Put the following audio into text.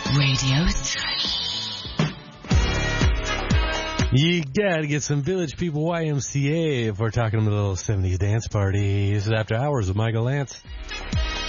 Radio 3. You gotta get some Village People YMCA if we're talking about a little 70s dance party. This is After Hours with Michael Lance.